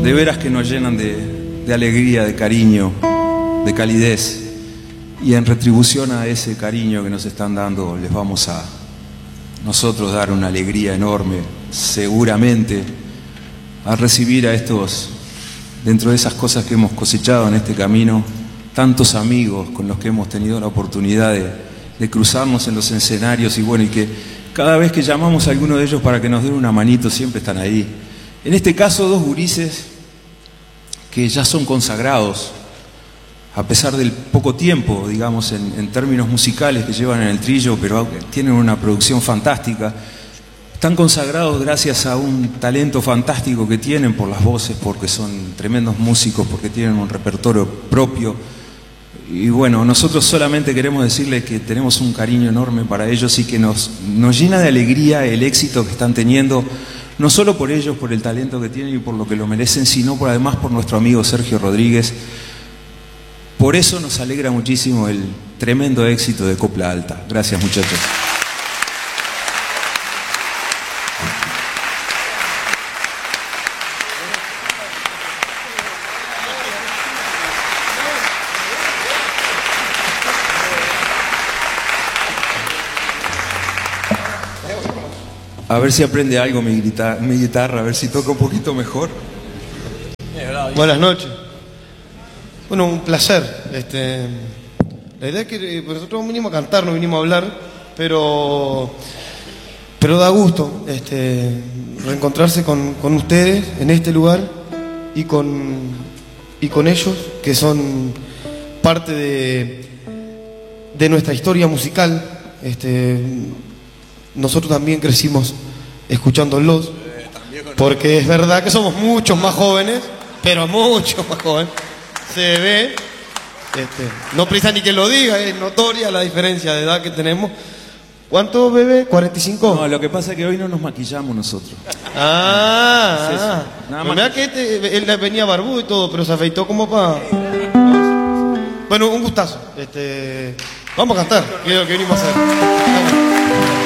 de veras que nos llenan de alegría, de cariño, de calidez. Y en retribución a ese cariño que nos están dando, les vamos a nosotros dar una alegría enorme, seguramente, al recibir a estos, dentro de esas cosas que hemos cosechado en este camino, tantos amigos con los que hemos tenido la oportunidad de cruzarnos en los escenarios, y bueno, y que cada vez que llamamos a alguno de ellos para que nos den una manito, siempre están ahí. En este caso, dos gurises que ya son consagrados, a pesar del poco tiempo, digamos, en términos musicales que llevan en el trillo, pero tienen una producción fantástica. Están consagrados gracias a un talento fantástico que tienen por las voces, porque son tremendos músicos, porque tienen un repertorio propio. Y bueno, nosotros solamente queremos decirles que tenemos un cariño enorme para ellos y que nos llena de alegría el éxito que están teniendo, no solo por ellos, por el talento que tienen y por lo que lo merecen, sino además por nuestro amigo Sergio Rodríguez. Por eso nos alegra muchísimo el tremendo éxito de Copla Alta. Gracias, muchachos. A ver si aprende algo mi guitarra, a ver si toca un poquito mejor. Buenas noches. Bueno, un placer. La idea es que nosotros vinimos a cantar, no vinimos a hablar, pero da gusto reencontrarse con ustedes en este lugar y con ellos, que son parte de nuestra historia musical. Nosotros también crecimos escuchándolos, porque es verdad que somos muchos más jóvenes, pero mucho más jóvenes. Se ve, no precisa ni que lo diga, es notoria la diferencia de edad que tenemos. ¿Cuánto, bebé? ¿45? No, lo que pasa es que hoy no nos maquillamos nosotros. Nada más. Mira que él venía barbudo y todo, pero se afeitó como para... Bueno, un gustazo. Vamos a cantar, que es lo que venimos a hacer. Vamos.